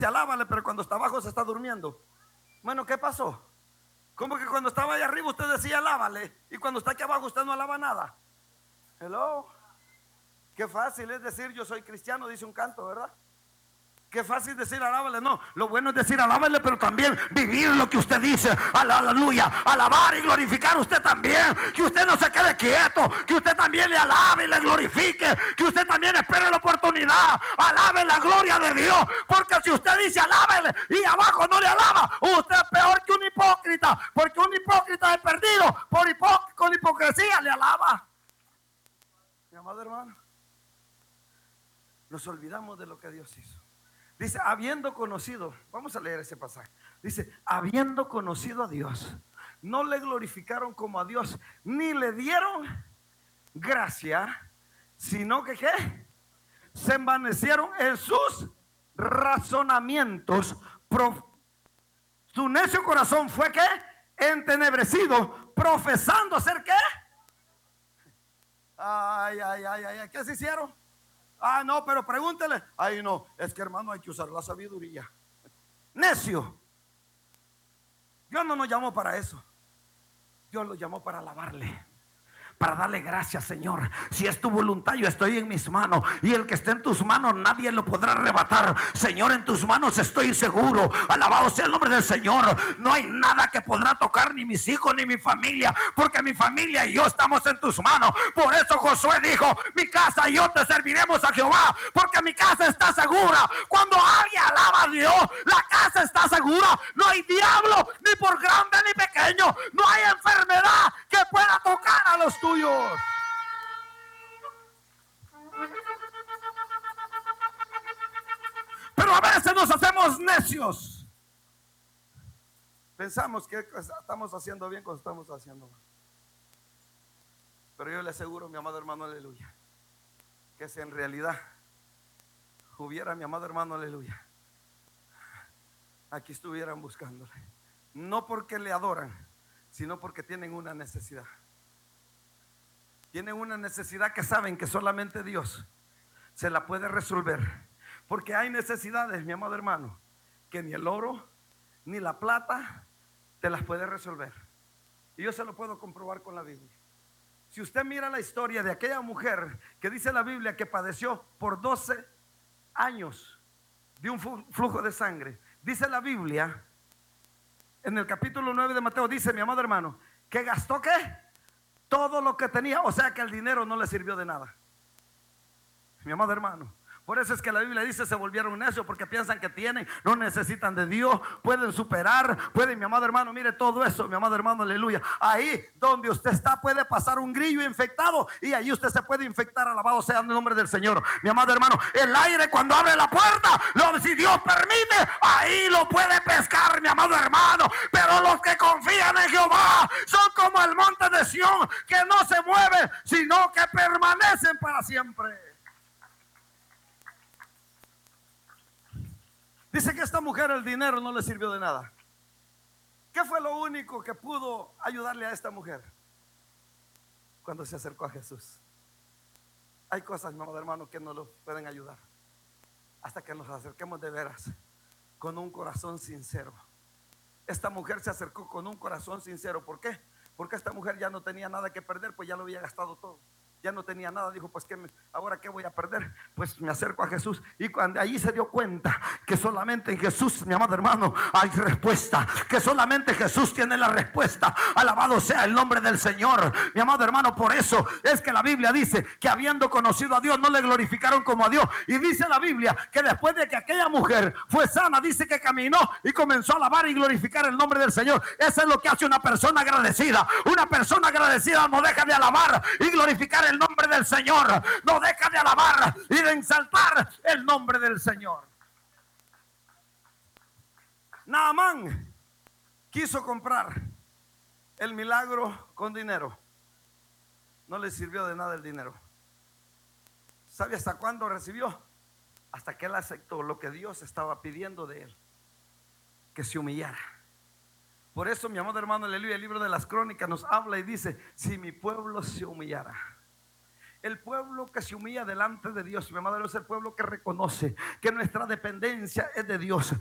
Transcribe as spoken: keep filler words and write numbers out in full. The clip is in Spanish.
alábale, pero cuando está abajo se está durmiendo. Bueno, ¿qué pasó? Como que cuando estaba allá arriba usted decía alábale, y cuando está aquí abajo usted no alaba nada. Hello. Qué fácil es decir yo soy cristiano, dice un canto, ¿verdad? Qué fácil decir alábale. No, lo bueno es decir alábale, pero también vivir lo que usted dice. Aleluya, alabar y glorificar usted también. Que usted no se quede quieto, que usted también le alabe y le glorifique, que usted también espere la oportunidad. Alabe la gloria de Dios, porque si usted dice alábele y abajo no le alaba, usted es peor que un hipócrita, porque un hipócrita es perdido, por hipó con hipocresía le alaba. Mi amado hermano, nos olvidamos de lo que Dios hizo. Dice, habiendo conocido, vamos a leer ese pasaje. Dice, habiendo conocido a Dios, no le glorificaron como a Dios, ni le dieron gracia, sino que ¿qué? Se envanecieron en sus razonamientos. Su necio corazón fue ¿qué? Entenebrecido, profesando ser ¿qué? Ay, ay, ay, ay, ¿qué se hicieron? Ah, no, pero pregúntele. Ay, no, es que hermano hay que usar la sabiduría. Necio. Dios no nos llamó para eso. Dios lo llamó para alabarle, para darle gracias, Señor. Si es tu voluntad, yo estoy en mis manos, y el que esté en tus manos nadie lo podrá arrebatar. Señor, en tus manos estoy seguro. Alabado sea el nombre del Señor. No hay nada que podrá tocar, ni mis hijos ni mi familia, porque mi familia y yo estamos en tus manos. Por eso Josué dijo, mi casa y yo te serviremos a Jehová, porque mi casa está segura. Cuando alguien alaba a Dios, la casa está segura. No hay diablo, ni por grande ni pequeño. No hay enfermedad que pueda tocar a los tuyos. Pero a veces nos hacemos necios. Pensamos que estamos haciendo bien cuando estamos haciendo mal. Pero yo le aseguro, mi amado hermano, aleluya, que si en realidad hubiera, mi amado hermano, aleluya, aquí estuvieran buscándole, no porque le adoran, sino porque tienen una necesidad. Tienen una necesidad que saben que solamente Dios se la puede resolver. Porque hay necesidades, mi amado hermano, que ni el oro ni la plata te las puede resolver. Y yo se lo puedo comprobar con la Biblia. Si usted mira la historia de aquella mujer que dice la Biblia que padeció por doce años de un flujo de sangre, dice la Biblia en el capítulo nueve de Mateo, dice, mi amado hermano, que gastó ¿qué? Todo lo que tenía, o sea que el dinero no le sirvió de nada. Mi amado hermano, por eso es que la Biblia dice se volvieron necios, porque piensan que tienen, no necesitan de Dios, pueden superar, pueden, mi amado hermano, mire todo eso, mi amado hermano, aleluya. Ahí donde usted está puede pasar un grillo infectado y ahí usted se puede infectar, alabado sea el nombre del Señor. Mi amado hermano, el aire cuando abre la puerta, lo, si Dios permite, ahí lo puede pescar, mi amado hermano. Pero los que confían en Jehová son como el monte de Sión, que no se mueven, sino que permanecen para siempre. Dice que a esta mujer el dinero no le sirvió de nada. ¿Qué fue lo único que pudo ayudarle a esta mujer? Cuando se acercó a Jesús. Hay cosas, mi amado hermano, que no nos pueden ayudar hasta que nos acerquemos de veras, con un corazón sincero. Esta mujer se acercó con un corazón sincero. ¿Por qué? Porque esta mujer ya no tenía nada que perder, pues ya lo había gastado todo. Ya no tenía nada, dijo, pues ¿qué me, ahora qué voy a perder? Pues me acerco a Jesús. Y cuando allí se dio cuenta que solamente en Jesús, mi amado hermano, hay respuesta, que solamente Jesús tiene la respuesta. Alabado sea el nombre del Señor, mi amado hermano. Por eso es que la Biblia dice que habiendo conocido a Dios no le glorificaron como a Dios. Y dice la Biblia que después de que aquella mujer fue sana, dice que caminó y comenzó a alabar y glorificar el nombre del Señor. Eso es lo que hace una persona agradecida. Una persona agradecida no deja de alabar y glorificar el el nombre del Señor, no deja de alabar y de exaltar el nombre del Señor. Naamán quiso comprar el milagro con dinero. No le sirvió de nada el dinero. ¿Sabe hasta cuándo recibió? Hasta que él aceptó lo que Dios estaba pidiendo de él, que se humillara. Por eso, mi amado hermano, aleluya, el libro de las Crónicas nos habla y dice: si mi pueblo se humillara El pueblo que se humilla delante de Dios, mi amado, es el pueblo que reconoce que nuestra dependencia es de Dios.